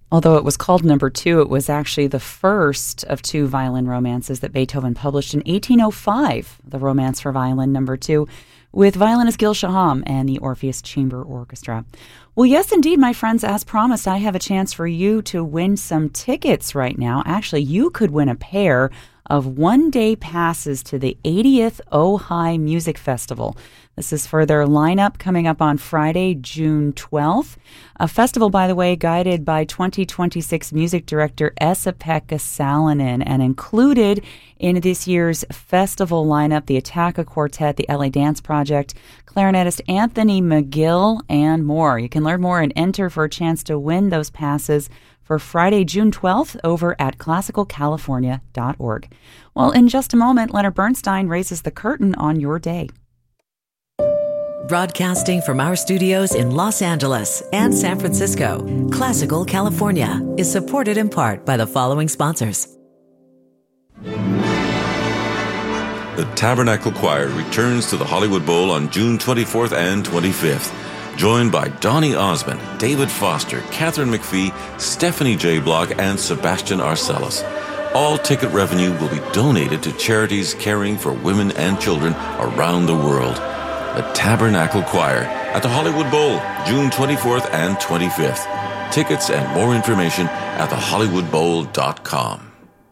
Although it was called Number Two, it was actually the first of two violin romances that Beethoven published in 1805, the Romance for Violin Number Two, with violinist Gil Shaham and the Orpheus Chamber Orchestra. Well, yes, indeed, my friends, as promised, I have a chance for you to win some tickets right now. Actually, you could win a pair of one-day passes to the 80th Ojai Music Festival. This is for their lineup coming up on Friday, June 12th. A festival, by the way, guided by 2026 music director Esa-Pekka Salonen, and included in this year's festival lineup, the Attacca Quartet, the LA Dance Project, clarinetist Anthony McGill, and more. You can learn more and enter for a chance to win those passes for Friday, June 12th over at classicalcalifornia.org. Well, in just a moment, Leonard Bernstein raises the curtain on your day. Broadcasting from our studios in Los Angeles and San Francisco, Classical California is supported in part by the following sponsors. The Tabernacle Choir returns to the Hollywood Bowl on June 24th and 25th. Joined by Donny Osmond, David Foster, Catherine McPhee, Stephanie J. Block, and Sebastian Arcellus. All ticket revenue will be donated to charities caring for women and children around the world. The Tabernacle Choir at the Hollywood Bowl, June 24th and 25th. Tickets and more information at thehollywoodbowl.com.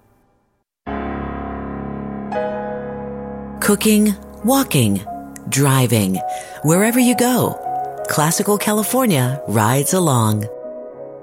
Cooking, walking, driving, wherever you go, Classical California rides along.